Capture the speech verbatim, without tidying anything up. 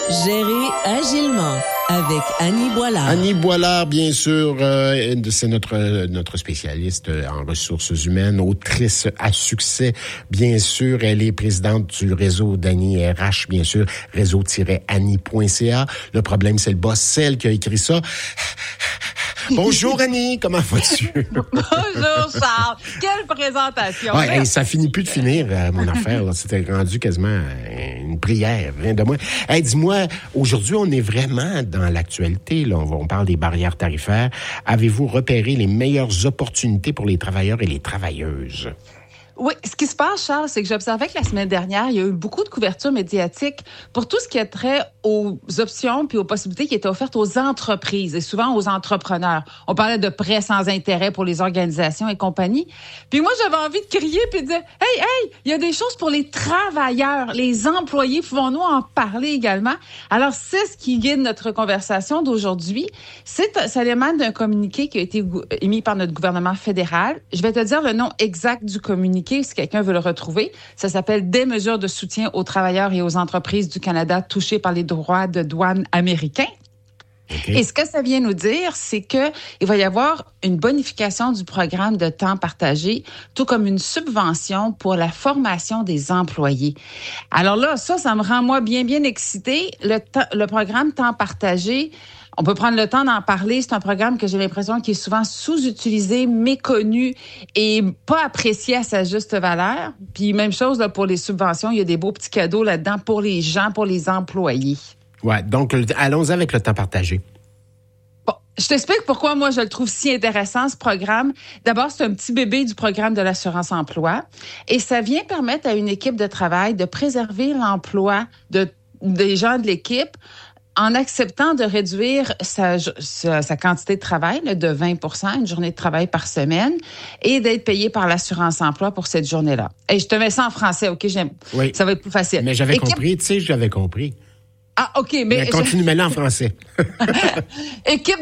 Gérer agilement avec Annie Boilard. Annie Boilard, bien sûr, euh, c'est notre notre spécialiste en ressources humaines, autrice à succès, bien sûr. Elle est présidente du réseau d'Annie R H, bien sûr, réseau tiret annie point c a. Le problème, c'est le boss, celle qui a écrit ça. Bonjour Annie, comment vas-tu? Bonjour Charles, quelle présentation! Ouais, hey, ça finit plus de finir, euh, mon affaire. Là. C'était rendu quasiment euh, une prière. Rien de moi. Hey, dis-moi, aujourd'hui, on est vraiment dans l'actualité. Là. On, va, on parle des barrières tarifaires. Avez-vous repéré les meilleures opportunités pour les travailleurs et les travailleuses? Oui, ce qui se passe, Charles, c'est que j'observais que la semaine dernière, il y a eu beaucoup de couverture médiatique pour tout ce qui est trait aux options puis aux possibilités qui étaient offertes aux entreprises et souvent aux entrepreneurs. On parlait de prêts sans intérêt pour les organisations et compagnie. Puis moi, j'avais envie de crier puis de dire « Hey, hey, il y a des choses pour les travailleurs, les employés. Pouvons-nous en parler également? » Alors, c'est ce qui guide notre conversation d'aujourd'hui. C'est, ça émane d'un communiqué qui a été émis par notre gouvernement fédéral. Je vais te dire le nom exact du communiqué si quelqu'un veut le retrouver. Ça s'appelle « Des mesures de soutien aux travailleurs et aux entreprises du Canada touchées par les droits de douane américains ». Okay. Et ce que ça vient nous dire, c'est que il va y avoir une bonification du programme de temps partagé, tout comme une subvention pour la formation des employés. Alors là, ça, ça me rend moi bien, bien excitée. Le, t- le programme temps partagé, on peut prendre le temps d'en parler. C'est un programme que j'ai l'impression qui est souvent sous-utilisé, méconnu et pas apprécié à sa juste valeur. Puis même chose là, pour les subventions, il y a des beaux petits cadeaux là-dedans pour les gens, pour les employés. Ouais, donc allons-y avec le temps partagé. Bon, je t'explique pourquoi moi je le trouve si intéressant, ce programme. D'abord, c'est un petit bébé du programme de l'assurance-emploi et ça vient permettre à une équipe de travail de préserver l'emploi de, des gens de l'équipe en acceptant de réduire sa, sa, sa quantité de travail là, de vingt pour cent, une journée de travail par semaine, et d'être payé par l'assurance-emploi pour cette journée-là. Et je te mets ça en français, OK? J'aime. Oui. Ça va être plus facile. Mais j'avais équipe... compris, tu sais, j'avais compris. Ah, OK, mais... mais continue, je... mets-le en français. Équipe